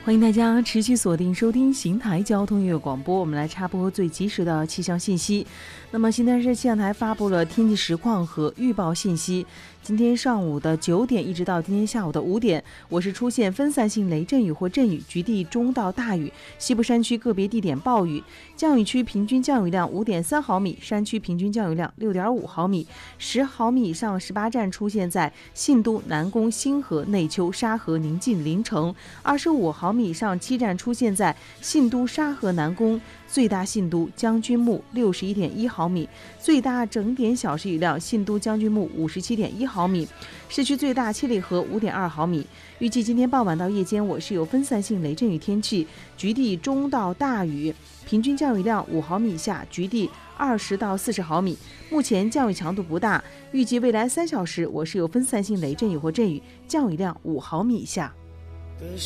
欢迎大家持续锁定收听邢台交通音乐广播，我们来插播最及时的气象信息。那么邢台市气象台发布了天气实况和预报信息。今天上午的9点一直到今天下午的5点，我市出现分散性雷阵雨或阵雨，局地中到大雨，西部山区个别地点暴雨，降雨区平均降雨量 5.3 毫米，山区平均降雨量 6.5 毫米，10毫米以上18站出现在信都、南宫、兴和、内丘、沙河、宁晋、临城，25毫米以上7站出现在信都、沙河、南宫，最大信都、将军墓 61.1 毫米，最大整点小时雨量信都、将军墓 57.1 毫米，市区最大七里河 5.2 毫米。预计今天傍晚到夜间，我市有分散性雷阵雨天气，局地中到大雨，平均降雨量5毫米以下，局地20到40毫米。目前降雨强度不大，预计未来3小时我市有分散性雷阵雨或阵雨，降雨量5毫米以下。